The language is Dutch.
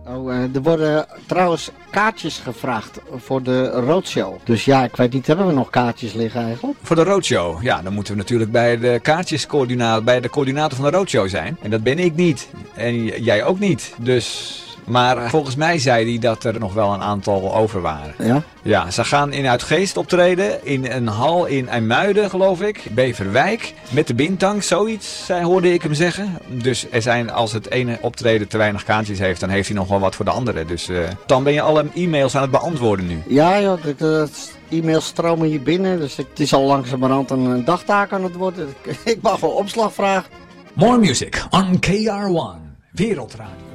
Oh, er worden trouwens kaartjes gevraagd voor de roadshow. Dus ja, ik weet niet, hebben we nog kaartjes liggen eigenlijk? Voor de roadshow? Ja, dan moeten we natuurlijk bij de kaartjescoördinator, bij de coördinator van de roadshow zijn. En dat ben ik niet. En jij ook niet. Dus... Maar volgens mij zei hij dat er nog wel een aantal over waren. Ja? Ja, ze gaan in Uitgeest optreden. In een hal in IJmuiden, geloof ik. Beverwijk. Met de Bintang, zoiets, hoorde ik hem zeggen. Dus er zijn, als het ene optreden te weinig kaartjes heeft, dan heeft hij nog wel wat voor de andere. Dus dan ben je alle e-mails aan het beantwoorden nu. Ja, joh, de e-mails stromen hier binnen. Dus het is al langzamerhand een dagtaak aan het worden. Ik mag wel opslag vragen. More music on KR1 Wereldradio.